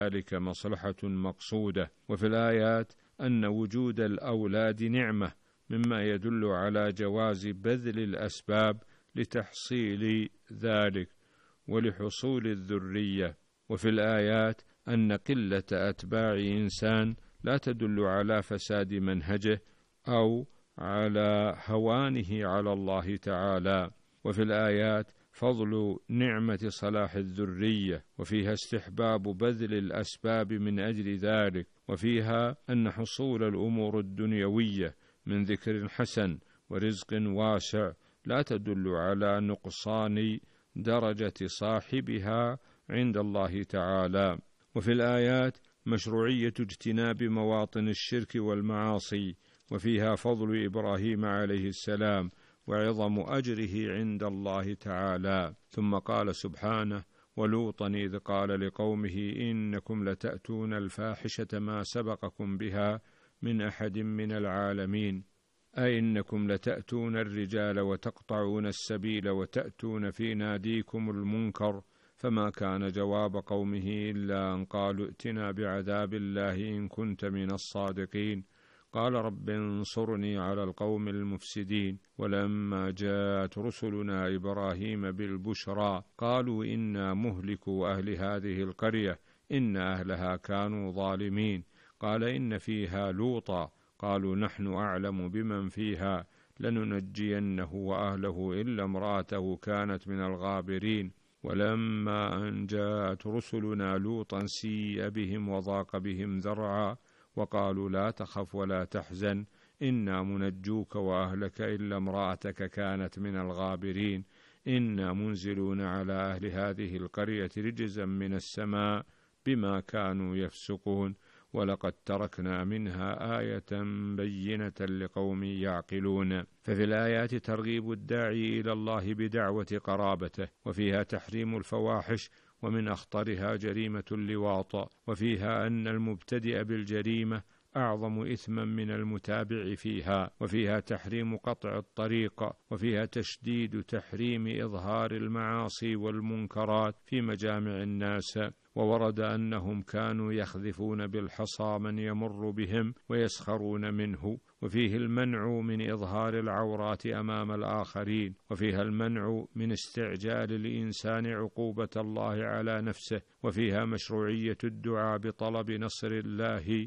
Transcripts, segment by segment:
ذلك مصلحة مقصودة. وفي الآيات أن وجود الأولاد نعمة، مما يدل على جواز بذل الأسباب لتحصيل ذلك ولحصول الذرية. وفي الآيات أن قلة أتباع إنسان لا تدل على فساد منهجه أو على هوانه على الله تعالى. وفي الآيات فضل نعمة صلاح الذرية، وفيها استحباب بذل الأسباب من أجل ذلك، وفيها أن حصول الأمور الدنيوية من ذكر حسن ورزق واسع لا تدل على نقصان درجة صاحبها عند الله تعالى. وفي الآيات مشروعية اجتناب مواطن الشرك والمعاصي، وفيها فضل إبراهيم عليه السلام وعظم أجره عند الله تعالى. ثم قال سبحانه: ولوطا إذ قال لقومه إنكم لتأتون الفاحشة ما سبقكم بها من أحد من العالمين، أي إنكم لتأتون الرجال وتقطعون السبيل وتأتون في ناديكم المنكر. فما كان جواب قومه إلا أن قالوا ائتنا بعذاب الله إن كنت من الصادقين. قال رب انصرني على القوم المفسدين. ولما جاءت رسلنا إبراهيم بالبشرى قالوا إنا مهلكوا أهل هذه القرية إن أهلها كانوا ظالمين. قال إن فيها لوطا. قالوا نحن أعلم بمن فيها لننجينه وأهله إلا امرأته كانت من الغابرين. ولما أن جاءت رسلنا لوطا سيء بهم وضاق بهم ذرعا وقالوا لا تخف ولا تحزن إنا منجوك وأهلك إلا امرأتك كانت من الغابرين إنا منزلون على أهل هذه القرية رجزا من السماء بما كانوا يفسقون ولقد تركنا منها آية بينة لقوم يعقلون. ففي الآيات ترغيب الداعي إلى الله بدعوة قرابته، وفيها تحريم الفواحش ومن أخطرها جريمة اللواط، وفيها أن المبتدئ بالجريمة أعظم إثما من المتابع فيها، وفيها تحريم قطع الطريق، وفيها تشديد تحريم إظهار المعاصي والمنكرات في مجامع الناس. وورد أنهم كانوا يخذفون بالحصى من يمر بهم ويسخرون منه. وفيه المنع من إظهار العورات أمام الآخرين، وفيها المنع من استعجال الإنسان عقوبة الله على نفسه، وفيها مشروعية الدعاء بطلب نصر الله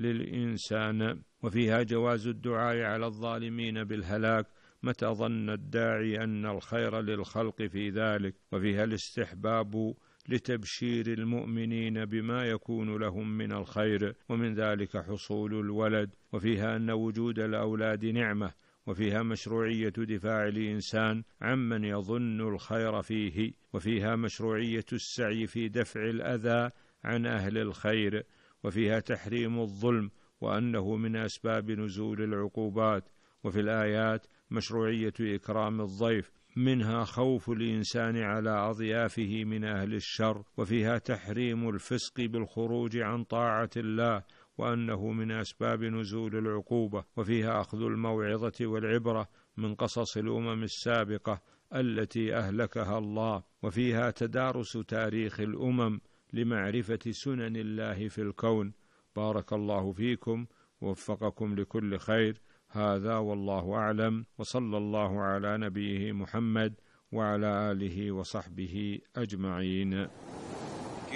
للإنسان، وفيها جواز الدعاء على الظالمين بالهلاك متى ظن الداعي أن الخير للخلق في ذلك، وفيها الاستحباب لتبشير المؤمنين بما يكون لهم من الخير ومن ذلك حصول الولد، وفيها أن وجود الأولاد نعمة، وفيها مشروعية دفاع الإنسان عمن يظن الخير فيه، وفيها مشروعية السعي في دفع الأذى عن أهل الخير، وفيها تحريم الظلم وأنه من أسباب نزول العقوبات. وفي الآيات مشروعية إكرام الضيف، منها خوف الإنسان على أضيافه من أهل الشر، وفيها تحريم الفسق بالخروج عن طاعة الله وأنه من أسباب نزول العقوبة، وفيها أخذ الموعظة والعبرة من قصص الأمم السابقة التي أهلكها الله، وفيها تدارس تاريخ الأمم لمعرفة سنن الله في الكون. بارك الله فيكم ووفقكم لكل خير. هذا والله أعلم، وصلى الله على نبيه محمد وعلى آله وصحبه أجمعين.